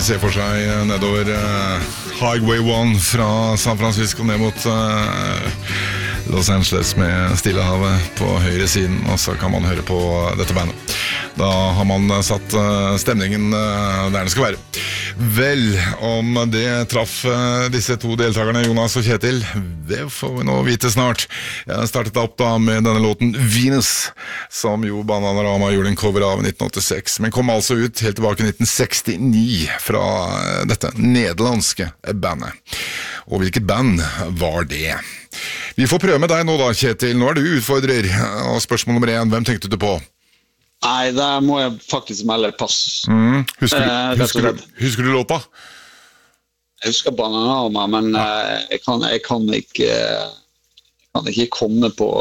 ser for seg nedover Highway 1 fra San Francisco ned mot Los Angeles med Stillehavet på høyre siden, og så kan man høre på dette bandet. Da har man satt stemningen der den skal være. Vel, om det traff disse to deltakerne, Jonas og Kjetil, det får vi nå vite snart. Jeg startet opp da med denne låten Venus, som jo Bananarama gjorde en cover av i 1986, men kom altså ut helt tilbake i 1969 fra dette nederlandske bandet. Og hvilket band var det? Vi får prøve med deg nå da, Kjetil. Nå du utfordrer, og spørsmål nummer 1, hvem tenkte du på? Nei, der må jeg faktisk melde pass. Husker du låta? Jeg husker Bananarama, men jeg kan ikke komme på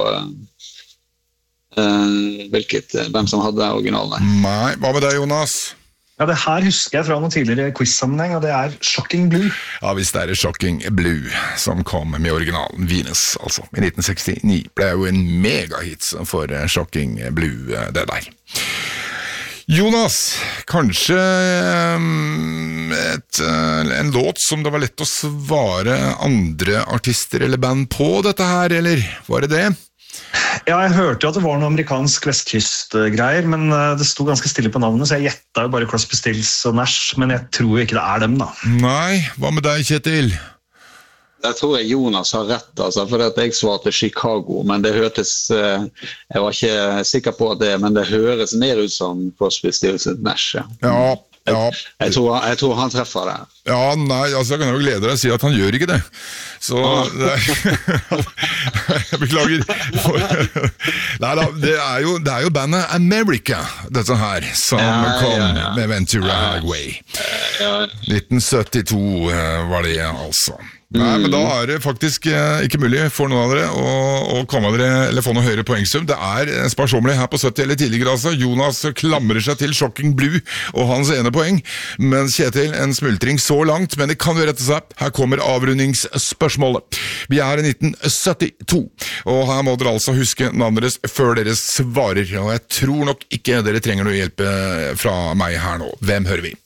hvem som hadde originalen. Nei, hva med deg, Jonas? Ja, det her husker jeg fra noen tidligere quiz-sammenheng, og det Shocking Blue. Ja, hvis det Shocking Blue som kom med originalen Venus, altså. I 1969 ble jo en megahits for Shocking Blue, det der. Jonas, kanskje en låt som det var lett å svare andre artister eller band på dette her, eller var det det? Ja, jeg hørte jo at det var noe amerikansk vestkystgreier, men det sto ganske stille på navnet, så jeg gjettet jo bare Crosby, Stills og Nash, men jeg tror jo ikke det dem da. Nei, hva med deg, Kjetil? Jeg tror Jonas har rett, altså, for at jeg svarte Chicago, men det hørtes, jeg var ikke sikker på at men det høres mer ut som Crosby, Stills og Nash. Ja. Jeg tror han treffer det. Ja, nei, altså jeg kan jo glede deg å si at han gjør ikke det. Så jeg beklager. Neida, det jo bandet America, dette her, som kom med Ventura Highway. 1972 var det altså. Nei, men da det faktisk ikke mulig for noen av dere å komme dere, eller få noe høyere poengsum. Det sparsommelig her på 70 eller tidligere, altså. Jonas klamrer seg til Shocking Blue og hans ene poeng, mens Kjetil en smultring så langt, men det kan jo rette seg. Her kommer avrundingsspørsmålet. Vi i 1972, og her må dere altså huske navnet deres før dere svarer, og jeg tror nok ikke dere trenger noe hjelp fra meg her nå. Hvem hører vi?